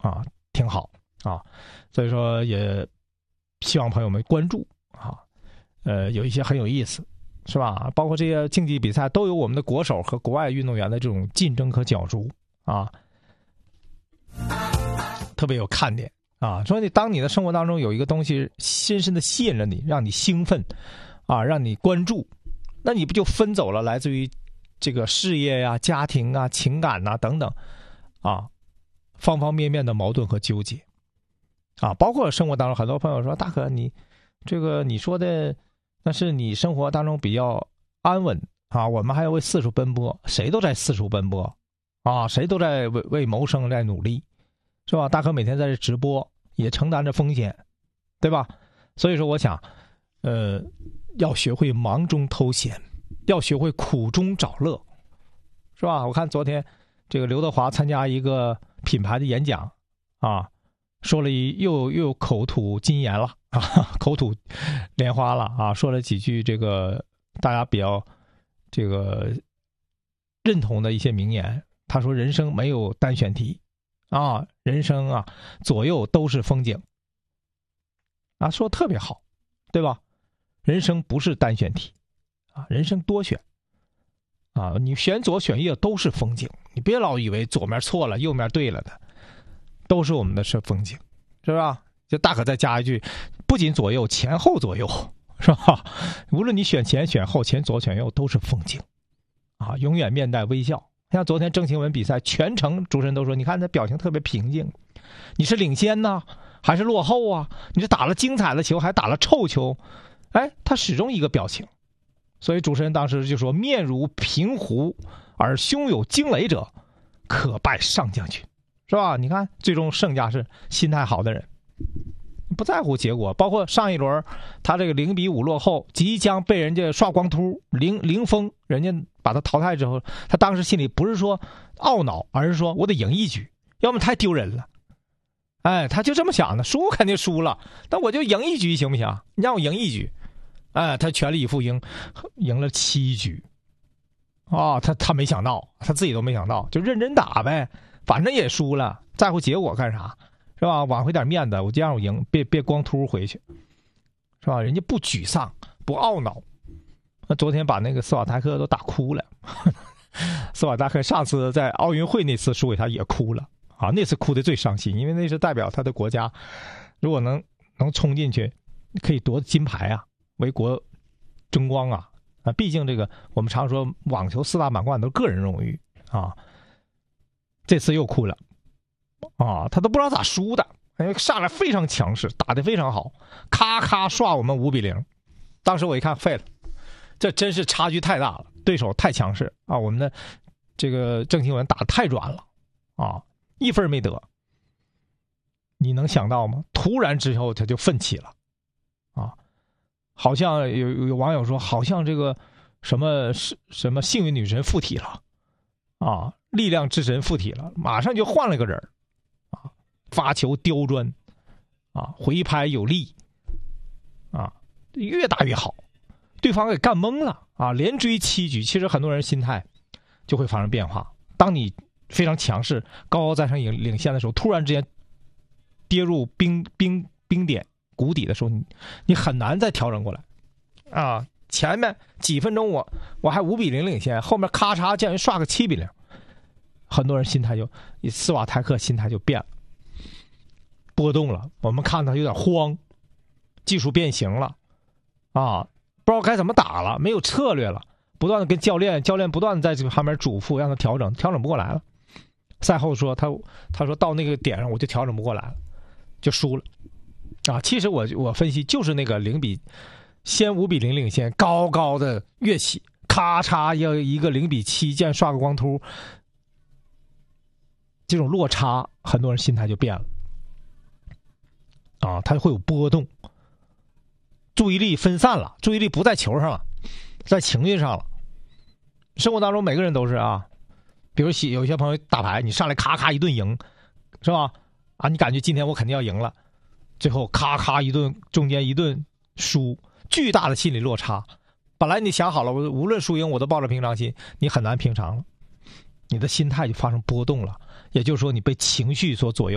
啊，挺好啊。所以说也希望朋友们关注啊，有一些很有意思，是吧？包括这些竞技比赛都有我们的国手和国外运动员的这种竞争和角逐啊，特别有看点啊。所以当你的生活当中有一个东西深深的吸引了你，让你兴奋啊，让你关注，那你不就分走了来自于这个事业呀、家庭啊、情感啊等等啊方方面面的矛盾和纠结啊。包括生活当中很多朋友说，大哥你这个你说的那是你生活当中比较安稳啊，我们还要为四处奔波，谁都在四处奔波啊，谁都在为谋生在努力，是吧？大哥每天在这直播也承担着风险，对吧？所以说我想要学会忙中偷闲，要学会苦中找乐，是吧？我看昨天这个刘德华参加一个品牌的演讲啊，说了又口吐金言了啊，口吐莲花了啊，说了几句这个大家比较这个认同的一些名言。他说人生没有单选题啊，人生啊左右都是风景啊，说得特别好，对吧？人生不是单选题啊，人生多选啊，你选左选右都是风景，你别老以为左面错了右面对了的，都是我们的是风景，是吧？就大可再加一句，不仅左右，前后左右，是吧？无论你选前选后，选左选右都是风景啊，永远面带微笑。像昨天郑钦文比赛，全程主持人都说，你看他表情特别平静，你是领先呢还是落后啊？你是打了精彩的球还打了臭球？哎，他始终一个表情。所以主持人当时就说，面如平湖而胸有惊雷者，可拜上将军，是吧？你看最终胜家是心态好的人，不在乎结果。包括上一轮他这个0-5落后，即将被人家刷光秃零封，人家把他淘汰之后，他当时心里不是说懊恼，而是说我得赢一局，要么太丢人了。哎，他就这么想的，输肯定输了，但我就赢一局行不行？你让我赢一局。哎，他全力以赴赢了7局啊！他没想到，他自己都没想到，就认真打呗，反正也输了，在乎结果干啥？是吧？挽回点面子，我就让我赢，别光秃回去，是吧？人家不沮丧，不懊恼。那昨天把那个斯瓦泰克都打哭了，斯瓦泰克上次在奥运会那次输给他也哭了啊，那次哭得最伤心，因为那是代表他的国家，如果能冲进去，可以夺金牌啊。为国争光啊！毕竟这个我们常说网球4大满贯都是个人荣誉啊，这次又哭了啊！他都不知道咋输的，上来非常强势，打得非常好，咔咔刷我们5-0。当时我一看废了，这真是差距太大了，对手太强势啊！我们的这个郑钦文打得太软了啊，1分没得。你能想到吗？突然之后他就奋起了啊！好像有网友说，好像这个什么幸运女神附体了啊，力量之神附体了，马上就换了个人啊，发球刁钻啊，回拍有力啊，越打越好，对方给干懵了啊，连追7局。其实很多人心态就会发生变化，当你非常强势、高高在上领先的时候，突然之间跌入冰点。谷底的时候，你很难再调整过来啊！前面几分钟我还5-0领先，后面咔嚓叫人刷个7-0，很多人心态斯瓦泰克心态就变了，波动了。我们看他有点慌，技术变形了啊，不知道该怎么打了，没有策略了，不断的跟教练不断的在这个旁边嘱咐让他调整不过来了。赛后说他说到那个点上我就调整不过来了，就输了。啊，其实我分析就是那个先5-0领先，高高的跃起，咔嚓要一个0-7，见刷个光秃，这种落差，很多人心态就变了啊，他会有波动，注意力分散了，注意力不在球上了，在情绪上了。生活当中每个人都是啊，比如有些朋友打牌，你上来咔咔一顿赢，是吧？啊，你感觉今天我肯定要赢了。最后咔咔一顿，中间一顿输，巨大的心理落差。本来你想好了，我无论输赢我都抱着平常心，你很难平常了，你的心态就发生波动了。也就是说，你被情绪所左右。